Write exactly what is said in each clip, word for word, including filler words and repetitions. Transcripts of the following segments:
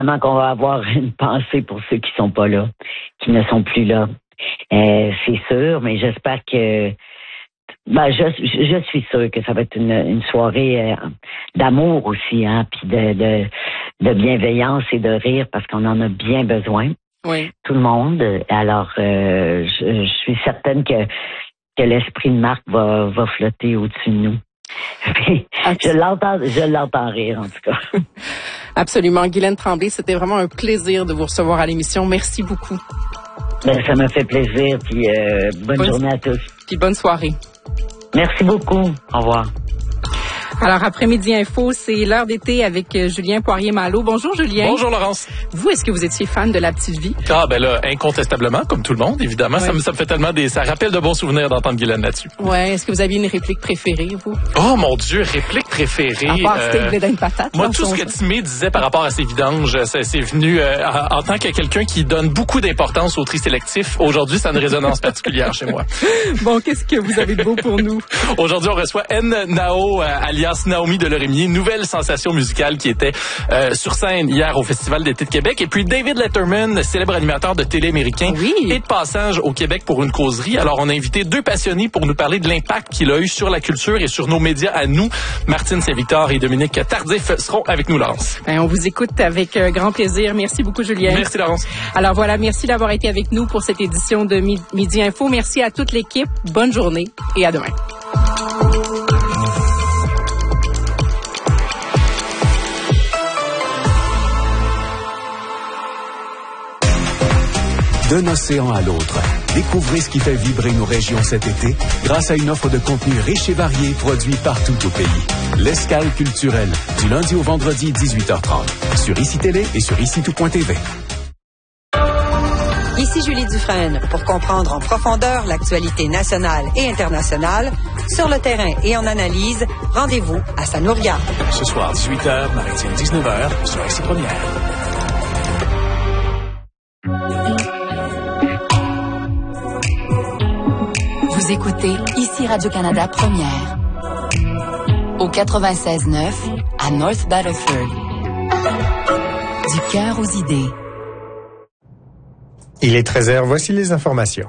Vraiment qu'on va avoir une pensée pour ceux qui sont pas là, qui ne sont plus là. Euh, c'est sûr, mais j'espère que ben, je, je suis sûre que ça va être une, une soirée euh, d'amour aussi, hein, puis de, de, de bienveillance et de rire, parce qu'on en a bien besoin. Oui. Tout le monde. Alors, euh, je, je suis certaine que, que l'esprit de Marc va, va flotter au-dessus de nous. je l'entends, je l'entends rire, en tout cas. Absolument. Guylaine Tremblay, c'était vraiment un plaisir de vous recevoir à l'émission. Merci beaucoup. Ben, ça m'a fait plaisir, puis euh, bonne, bonne journée à tous. Puis bonne soirée. Merci beaucoup. Au revoir. Alors, après-midi info, c'est l'heure d'été avec Julien Poirier-Malo. Bonjour, Julien. Bonjour, Laurence. Vous, est-ce que vous étiez fan de La Petite Vie? Ah, ben là, incontestablement, comme tout le monde, évidemment. Ouais. Ça, me, ça me fait tellement des... Ça rappelle de bons souvenirs d'entendre Guylaine là-dessus. Ouais. Est-ce que vous aviez une réplique préférée, vous? Oh, mon Dieu, réplique préférée. À part steak, blé d'une patate. Moi, tout ce que Timé disait par rapport à ses vidanges, c'est, c'est venu euh, en, en tant que quelqu'un qui donne beaucoup d'importance au tri sélectif. Aujourd'hui, ça a une résonance particulière chez moi. Bon, qu'est-ce que vous avez de beau pour nous? Aujourd'hui, on reçoit N. Nao, euh, alias Naomi Delorimier, nouvelle sensation musicale qui était euh, sur scène hier au Festival d'été de Québec. Et puis David Letterman, célèbre animateur de télé américain, oui. est de passage au Québec pour une causerie. Alors, on a invité deux passionnés pour nous parler de l'impact qu'il a eu sur la culture et sur nos médias à nous. Martine Saint-Victor et Dominique Tardif seront avec nous, Laurence. Ben, on vous écoute avec euh, grand plaisir. Merci beaucoup, Julien. Merci, Laurence. Alors voilà, merci d'avoir été avec nous pour cette édition de Midi Info. Merci à toute l'équipe. Bonne journée et à demain. D'un océan à l'autre, découvrez ce qui fait vibrer nos régions cet été grâce à une offre de contenu riche et varié produit partout au pays. L'Escale culturelle, du lundi au vendredi dix-huit heures trente, sur Ici Télé et sur ici tout point t v. Ici Julie Dufresne pour comprendre en profondeur l'actualité nationale et internationale. Sur le terrain et en analyse, rendez-vous à Ça nous regarde. Ce soir, dix-huit heures, maritime dix-neuf heures, sur Ici Première. Vous écoutez Ici Radio-Canada Première. Au quatre-vingt-seize neuf, à North Battleford. Du cœur aux idées. Il est treize heures, voici les informations.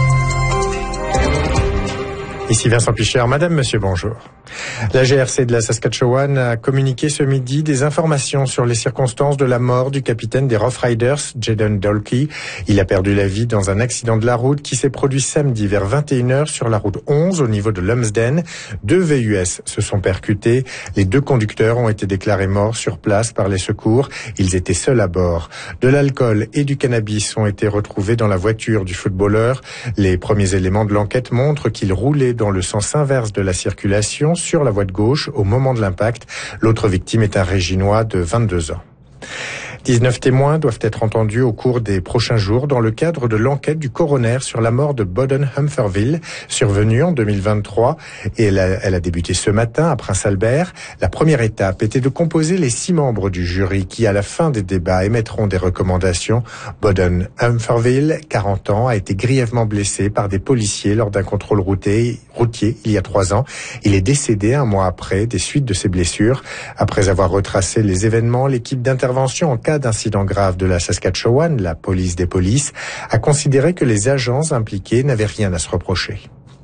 Ici Vincent Pichard, Madame, Monsieur, bonjour. La G R C de la Saskatchewan a communiqué ce midi des informations sur les circonstances de la mort du capitaine des Rough Riders, Jaden Dolkey. Il a perdu la vie dans un accident de la route qui s'est produit samedi vers vingt et une heures sur la route onze au niveau de Lumsden. Deux V U S se sont percutés. Les deux conducteurs ont été déclarés morts sur place par les secours. Ils étaient seuls à bord. De l'alcool et du cannabis ont été retrouvés dans la voiture du footballeur. Les premiers éléments de l'enquête montrent qu'il roulait dans le sens inverse de la circulation sur la voie de gauche au moment de l'impact. L'autre victime est un Réginois de vingt-deux ans. dix-neuf témoins doivent être entendus au cours des prochains jours dans le cadre de l'enquête du coroner sur la mort de Bowden-Humphorville, survenue en deux mille vingt-trois. Et elle a, elle a débuté ce matin à Prince-Albert. La première étape était de composer les six membres du jury qui, à la fin des débats, émettront des recommandations. Bowden-Humphorville, quarante ans, a été grièvement blessé par des policiers lors d'un contrôle routier, routier il y a trois ans. Il est décédé un mois après des suites de ses blessures. Après avoir retracé les événements, l'équipe d'intervention en cas d'incident grave de la Saskatchewan, la police des polices, a considéré que les agents impliqués n'avaient rien à se reprocher.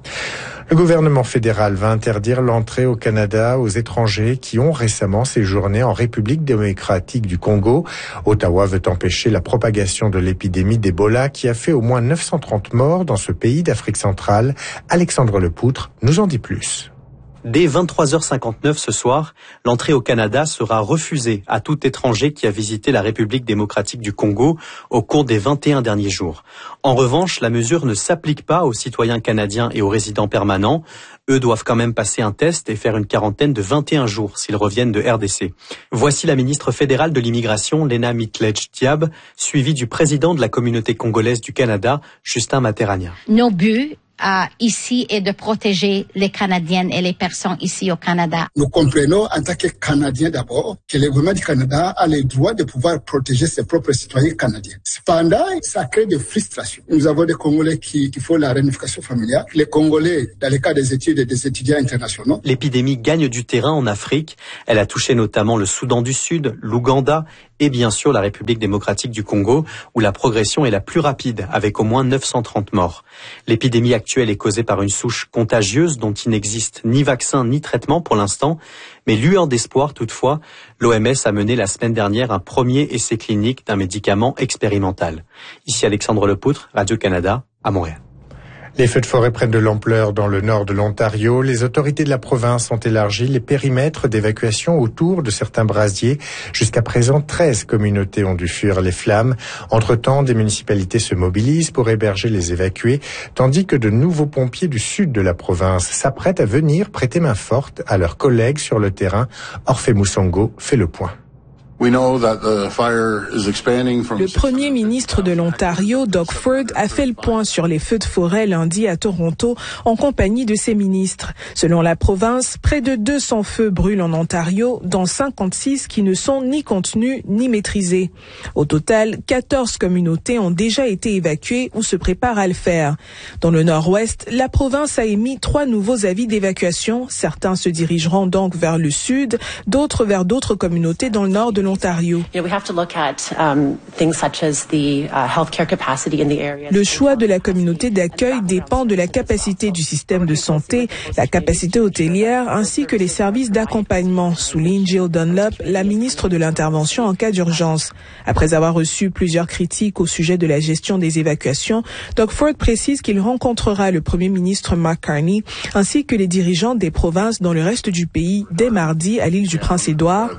Le gouvernement fédéral va interdire l'entrée au Canada aux étrangers qui ont récemment séjourné en République démocratique du Congo. Ottawa veut empêcher la propagation de l'épidémie d'Ebola qui a fait au moins neuf cent trente morts dans ce pays d'Afrique centrale. Alexandre Lepoutre nous en dit plus. Dès vingt-trois heures cinquante-neuf ce soir, l'entrée au Canada sera refusée à tout étranger qui a visité la République démocratique du Congo au cours des vingt et un derniers jours. En revanche, la mesure ne s'applique pas aux citoyens canadiens et aux résidents permanents. Eux doivent quand même passer un test et faire une quarantaine de vingt et un jours s'ils reviennent de R D C. Voici la ministre fédérale de l'immigration, Lena Mitlej-Diab, suivie du président de la communauté congolaise du Canada, Justin Materania. Nos buts euh, ici est de protéger les Canadiennes et les personnes ici au Canada. Nous comprenons en tant que Canadiens d'abord que le gouvernement du Canada a le droit de pouvoir protéger ses propres citoyens canadiens. Cependant, ça crée des frustrations. Nous avons des Congolais qui, qui font la réunification familiale. Les Congolais, dans le cas des études et des étudiants internationaux. L'épidémie gagne du terrain en Afrique. Elle a touché notamment le Soudan du Sud, l'Ouganda et bien sûr la République démocratique du Congo, où la progression est la plus rapide, avec au moins neuf cent trente morts. L'épidémie actuelle est causée par une souche contagieuse dont il n'existe ni vaccin ni traitement pour l'instant, mais lueur d'espoir toutefois, l'O M S a mené la semaine dernière un premier essai clinique d'un médicament expérimental. Ici Alexandre Lepoutre, Radio-Canada, à Montréal. Les feux de forêt prennent de l'ampleur dans le nord de l'Ontario. Les autorités de la province ont élargi les périmètres d'évacuation autour de certains brasiers. Jusqu'à présent, treize communautés ont dû fuir les flammes. Entre-temps, des municipalités se mobilisent pour héberger les évacués, tandis que de nouveaux pompiers du sud de la province s'apprêtent à venir prêter main forte à leurs collègues sur le terrain. Orphée Mousongo fait le point. Le premier ministre de l'Ontario, Doug Ford, a fait le point sur les feux de forêt lundi à Toronto en compagnie de ses ministres. Selon la province, près de deux cents feux brûlent en Ontario, dont cinquante-six qui ne sont ni contenus ni maîtrisés. Au total, quatorze communautés ont déjà été évacuées ou se préparent à le faire. Dans le nord-ouest, la province a émis trois nouveaux avis d'évacuation. Certains se dirigeront donc vers le sud, d'autres vers d'autres communautés dans le nord de l'Ontario. Ontario. Le choix de la communauté d'accueil dépend de la capacité du système de santé, la capacité hôtelière ainsi que les services d'accompagnement, souligne Jill Dunlop, la ministre de l'intervention en cas d'urgence. Après avoir reçu plusieurs critiques au sujet de la gestion des évacuations, Doug Ford précise qu'il rencontrera le premier ministre Mark Carney ainsi que les dirigeants des provinces dans le reste du pays dès mardi à l'île du Prince-Édouard,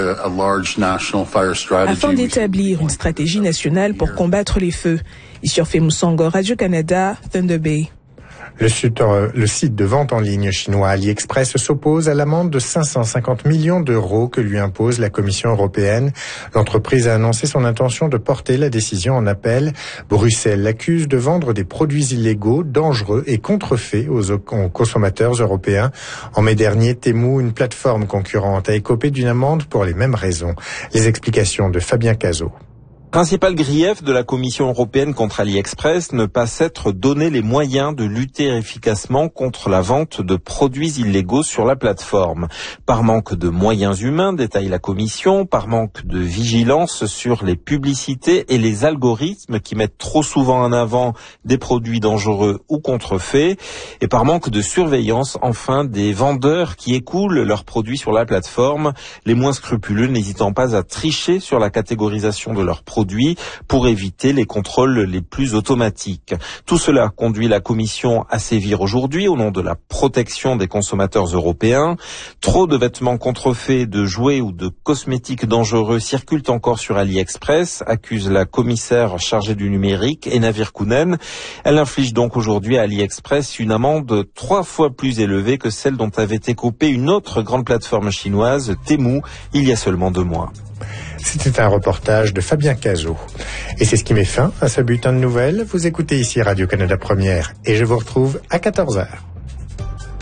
afin d'établir une stratégie nationale pour combattre les feux. Ici Orphée Mousongo, Radio-Canada, Thunder Bay. Le site, le site de vente en ligne chinois AliExpress s'oppose à l'amende de cinq cent cinquante millions d'euros que lui impose la Commission européenne. L'entreprise a annoncé son intention de porter la décision en appel. Bruxelles l'accuse de vendre des produits illégaux, dangereux et contrefaits aux, aux consommateurs européens. En mai dernier, Temu, une plateforme concurrente, a écopé d'une amende pour les mêmes raisons. Les explications de Fabien Cazot. Principal grief de la Commission européenne contre AliExpress, ne pas s'être donné les moyens de lutter efficacement contre la vente de produits illégaux sur la plateforme. Par manque de moyens humains, détaille la Commission, par manque de vigilance sur les publicités et les algorithmes qui mettent trop souvent en avant des produits dangereux ou contrefaits, et par manque de surveillance, enfin, des vendeurs qui écoulent leurs produits sur la plateforme, les moins scrupuleux n'hésitant pas à tricher sur la catégorisation de leurs produits pour éviter les contrôles les plus automatiques. Tout cela conduit la Commission à sévir aujourd'hui au nom de la protection des consommateurs européens. Trop de vêtements contrefaits, de jouets ou de cosmétiques dangereux circulent encore sur AliExpress, accuse la commissaire chargée du numérique, Enna Virkkunen. Elle inflige donc aujourd'hui à AliExpress une amende trois fois plus élevée que celle dont avait écopé une autre grande plateforme chinoise, Temu, il y a seulement deux mois. C'était un reportage de Fabien Cazot. Et c'est ce qui met fin à ce bulletin de nouvelles. Vous écoutez ici Radio-Canada Première et je vous retrouve à quatorze heures.